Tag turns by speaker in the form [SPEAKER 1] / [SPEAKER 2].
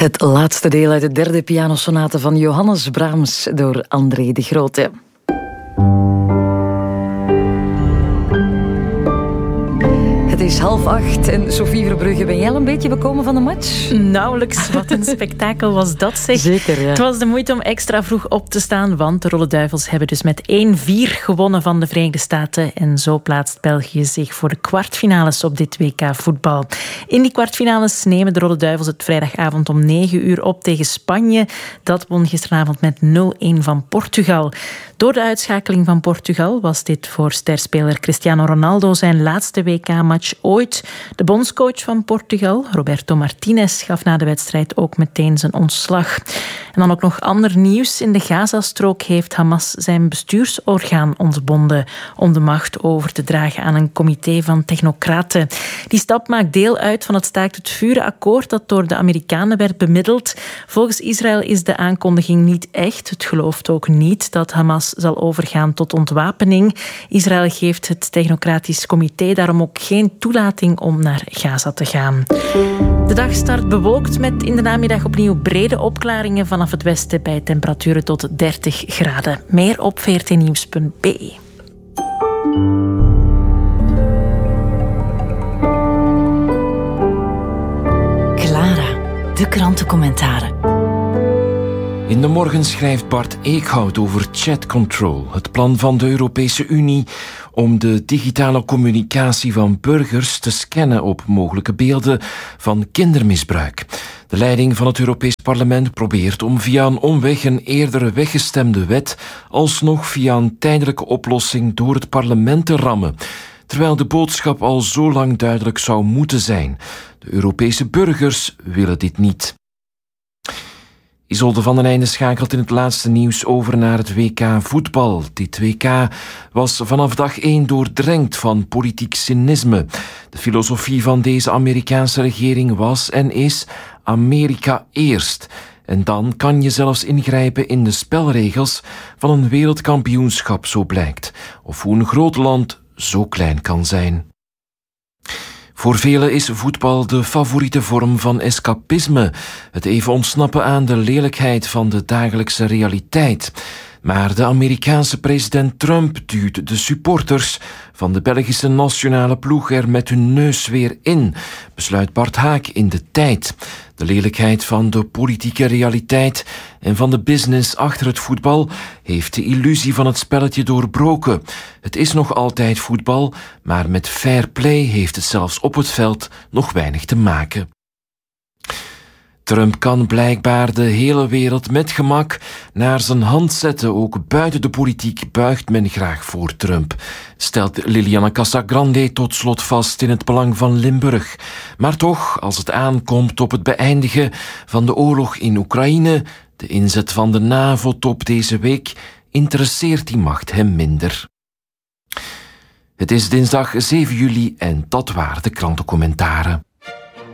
[SPEAKER 1] Het laatste deel uit de derde pianosonate van Johannes Brahms door André de Grote. Het is 7:30 en Sophie Verbrugge, ben jij al een beetje bekomen van de match?
[SPEAKER 2] Nauwelijks, wat een spektakel was dat, zeg.
[SPEAKER 1] Zeker, ja.
[SPEAKER 2] Het was de moeite om extra vroeg op te staan, want de Rollenduivels hebben dus met 1-4 gewonnen van de Verenigde Staten. En zo plaatst België zich voor de kwartfinales op dit WK voetbal. In die kwartfinales nemen de Rollenduivels het vrijdagavond om 9 uur op tegen Spanje. Dat won gisteravond met 0-1 van Portugal. Door de uitschakeling van Portugal was dit voor sterspeler Cristiano Ronaldo zijn laatste WK-match ooit. De bondscoach van Portugal, Roberto Martinez, gaf na de wedstrijd ook meteen zijn ontslag. En dan ook nog ander nieuws. In de Gazastrook heeft Hamas zijn bestuursorgaan ontbonden om de macht over te dragen aan een comité van technocraten. Die stap maakt deel uit van het staakt-het-vuren-akkoord dat door de Amerikanen werd bemiddeld. Volgens Israël is de aankondiging niet echt. Het gelooft ook niet dat Hamas zal overgaan tot ontwapening. Israël geeft het technocratisch comité daarom ook geen toelating om naar Gaza te gaan. De dag start bewolkt met in de namiddag opnieuw brede opklaringen vanaf het westen bij temperaturen tot 30 graden. Meer op vrtnieuws.be.
[SPEAKER 3] Clara, de krantencommentaren.
[SPEAKER 4] In de morgen schrijft Bart Eekhout over chat control, het plan van de Europese Unie om de digitale communicatie van burgers te scannen op mogelijke beelden van kindermisbruik. De leiding van het Europees Parlement probeert om via een omweg een eerder weggestemde wet alsnog via een tijdelijke oplossing door het parlement te rammen, terwijl de boodschap al zo lang duidelijk zou moeten zijn. De Europese burgers willen dit niet. Isolde van den Einde schakelt in het laatste nieuws over naar het WK voetbal. Dit WK was vanaf dag 1 doordrenkt van politiek cynisme. De filosofie van deze Amerikaanse regering was en is Amerika eerst. En dan kan je zelfs ingrijpen in de spelregels van een wereldkampioenschap, zo blijkt. Of hoe een groot land zo klein kan zijn. Voor velen is voetbal de favoriete vorm van escapisme. Het even ontsnappen aan de lelijkheid van de dagelijkse realiteit. Maar de Amerikaanse president Trump duwt de supporters van de Belgische nationale ploeg er met hun neus weer in, besluit Bart Haak in De Tijd. De lelijkheid van de politieke realiteit en van de business achter het voetbal heeft de illusie van het spelletje doorbroken. Het is nog altijd voetbal, maar met fair play heeft het zelfs op het veld nog weinig te maken. Trump kan blijkbaar de hele wereld met gemak naar zijn hand zetten. Ook buiten de politiek buigt men graag voor Trump, stelt Liliana Casagrande tot slot vast in het Belang van Limburg. Maar toch, als het aankomt op het beëindigen van de oorlog in Oekraïne, de inzet van de NAVO-top deze week, interesseert die macht hem minder. Het is dinsdag 7 juli en dat waren de krantencommentaren.